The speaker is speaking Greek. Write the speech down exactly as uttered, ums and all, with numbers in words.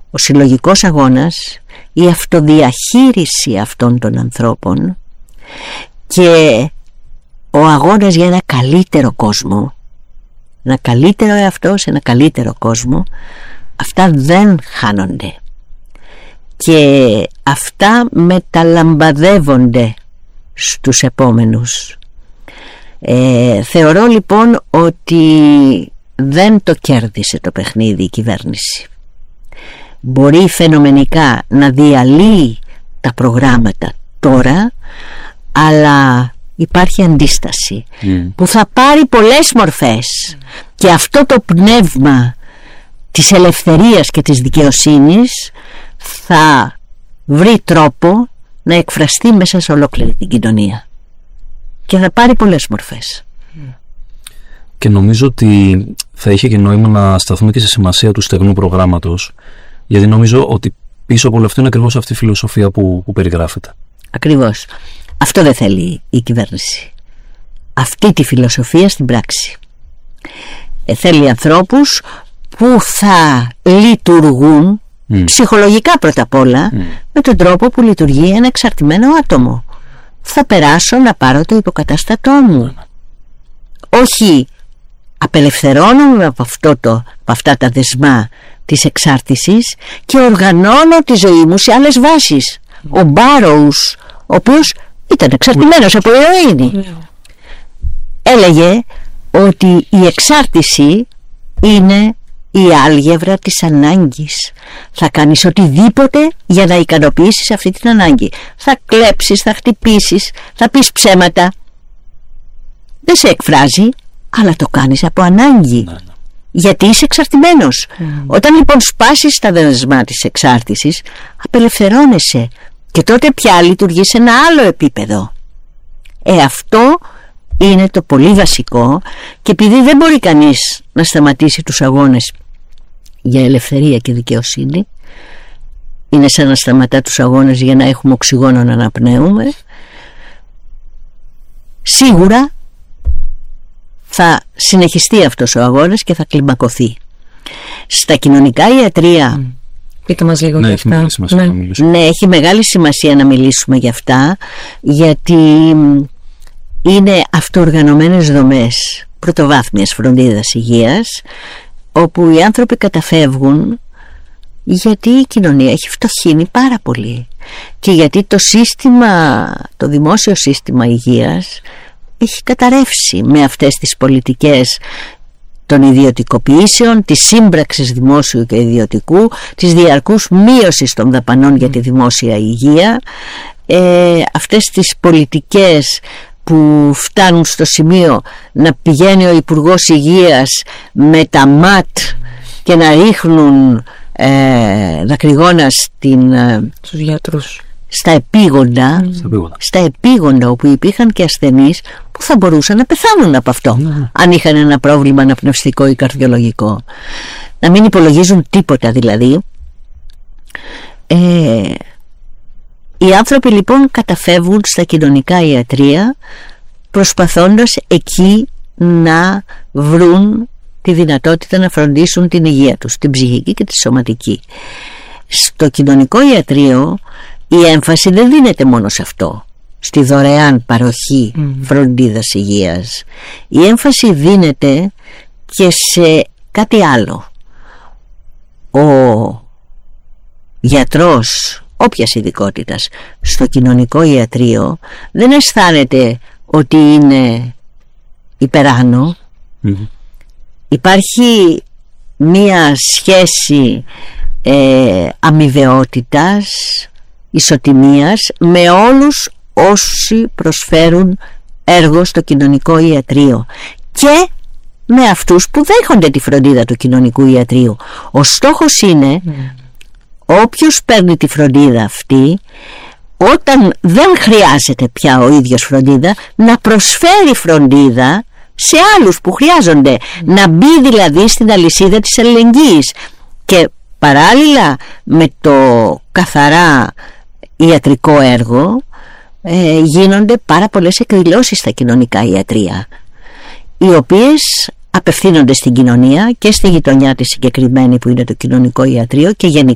ο συλλογικός αγώνας, η αυτοδιαχείριση αυτών των ανθρώπων και ο αγώνας για ένα καλύτερο κόσμο, ένα καλύτερο εαυτό σε ένα καλύτερο κόσμο, αυτά δεν χάνονται και αυτά μεταλαμπαδεύονται στους επόμενους. Ε, θεωρώ λοιπόν ότι δεν το κέρδισε το παιχνίδι η κυβέρνηση. Μπορεί φαινομενικά να διαλύει τα προγράμματα τώρα, αλλά υπάρχει αντίσταση mm. που θα πάρει πολλές μορφές mm. και αυτό το πνεύμα της ελευθερίας και της δικαιοσύνης θα βρει τρόπο να εκφραστεί μέσα σε ολόκληρη την κοινωνία και θα πάρει πολλές μορφές. Και νομίζω ότι θα είχε και νόημα να σταθούμε και στη σημασία του στεγνού προγράμματος, γιατί νομίζω ότι πίσω από όλο αυτό είναι ακριβώς αυτή η φιλοσοφία που, που περιγράφεται. Ακριβώς. Αυτό δεν θέλει η κυβέρνηση. Αυτή τη φιλοσοφία στην πράξη. Ε, θέλει ανθρώπους που θα λειτουργούν mm. ψυχολογικά πρώτα απ' όλα mm. με τον τρόπο που λειτουργεί ένα εξαρτημένο άτομο. Θα περάσω να πάρω το υποκατάστατό μου. Mm. Όχι απελευθερώνομαι από, αυτό το, από αυτά τα δεσμά της εξάρτησης και οργανώνω τη ζωή μου σε άλλες βάσεις. Mm. Ο Μπάροους, ο οποίος ήταν εξαρτημένος mm. από ηρωίνη, mm. έλεγε ότι η εξάρτηση είναι η άλγευρα της ανάγκης. Θα κάνεις οτιδήποτε για να ικανοποιήσεις αυτή την ανάγκη. Θα κλέψεις, θα χτυπήσεις, θα πεις ψέματα. Δεν σε εκφράζει, αλλά το κάνεις από ανάγκη. Ναι, ναι. Γιατί είσαι εξαρτημένος. Mm. Όταν λοιπόν σπάσεις τα δεσμά της εξάρτησης, απελευθερώνεσαι και τότε πια λειτουργεί σε ένα άλλο επίπεδο. Ε, αυτό είναι το πολύ βασικό, και επειδή δεν μπορεί κανείς να σταματήσει τους αγώνες για ελευθερία και δικαιοσύνη, είναι σαν να σταματά τους αγώνες για να έχουμε οξυγόνο να αναπνέουμε, σίγουρα θα συνεχιστεί αυτός ο αγώνας και θα κλιμακωθεί. Στα κοινωνικά ιατρεία, πείτε μας λίγο για αυτά. Ναι. ναι, έχει μεγάλη σημασία να μιλήσουμε για αυτά, γιατί είναι αυτοοργανωμένες δομές πρωτοβάθμιας φροντίδας υγείας, όπου οι άνθρωποι καταφεύγουν γιατί η κοινωνία έχει φτωχύνει πάρα πολύ και γιατί το σύστημα, το δημόσιο σύστημα υγείας έχει καταρρεύσει με αυτές τις πολιτικές των ιδιωτικοποιήσεων, της σύμπραξης δημόσιου και ιδιωτικού, της διαρκούς μείωσης των δαπανών για τη δημόσια υγεία, ε, αυτές τις πολιτικές που φτάνουν στο σημείο να πηγαίνει ο Υπουργός Υγείας με τα ματ και να ρίχνουν ε, δακρυγόνα στην, ε, στους γιατρούς. Στα επίγοντα, mm. στα επίγοντα όπου υπήρχαν και ασθενείς που θα μπορούσαν να πεθάνουν από αυτό mm. αν είχαν ένα πρόβλημα αναπνευστικό ή καρδιολογικό. Να μην υπολογίζουν τίποτα δηλαδή. ε, Οι άνθρωποι λοιπόν καταφεύγουν στα κοινωνικά ιατρεία προσπαθώντας εκεί να βρουν τη δυνατότητα να φροντίσουν την υγεία τους, την ψυχική και τη σωματική. Στο κοινωνικό ιατρείο η έμφαση δεν δίνεται μόνο σε αυτό, στη δωρεάν παροχή mm. φροντίδας υγείας. Η έμφαση δίνεται και σε κάτι άλλο. Ο γιατρός όποιας ειδικότητας στο κοινωνικό ιατρείο δεν αισθάνεται ότι είναι υπεράνω. Mm-hmm. Υπάρχει μία σχέση ε, αμοιβαιότητας, ισοτιμίας με όλους όσοι προσφέρουν έργο στο κοινωνικό ιατρείο και με αυτούς που δέχονται τη φροντίδα του κοινωνικού ιατρείου. Ο στόχος είναι mm. όποιος παίρνει τη φροντίδα αυτή, όταν δεν χρειάζεται πια ο ίδιος φροντίδα, να προσφέρει φροντίδα σε άλλους που χρειάζονται, mm. να μπει δηλαδή στην αλυσίδα της αλληλεγγύης. Και παράλληλα με το καθαρά ιατρικό έργο ε, γίνονται πάρα πολλές εκδηλώσεις στα κοινωνικά ιατρεία, οι οποίες απευθύνονται στην κοινωνία και στη γειτονιά της συγκεκριμένη που είναι το κοινωνικό ιατρείο και γενικά